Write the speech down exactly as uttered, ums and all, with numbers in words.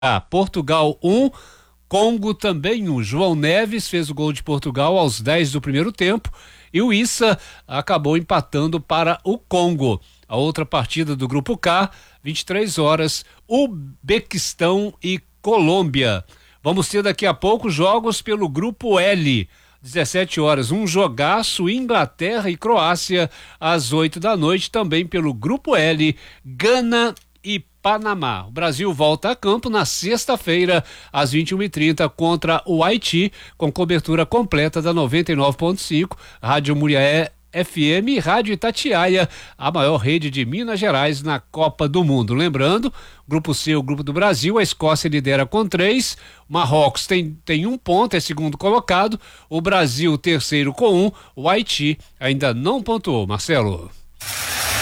Portugal um, Congo também um. João Neves fez o gol de Portugal aos dez do primeiro tempo e o Issa acabou empatando para o Congo. A outra partida do grupo K, vinte e três horas, Uzbequistão e Colômbia. Vamos ter daqui a pouco jogos pelo grupo L. dezessete horas, um jogaço, Inglaterra e Croácia, às oito da noite, também pelo grupo L, Gana e Panamá. O Brasil volta a campo na sexta-feira, às vinte e uma e trinta, contra o Haiti, com cobertura completa da noventa e nove ponto cinco, Rádio Muriaé F M e Rádio Itatiaia, a maior rede de Minas Gerais na Copa do Mundo. Lembrando, grupo C, o grupo do Brasil, a Escócia lidera com três, Marrocos tem, tem um ponto, é segundo colocado, o Brasil terceiro com um, o Haiti ainda não pontuou. Marcelo.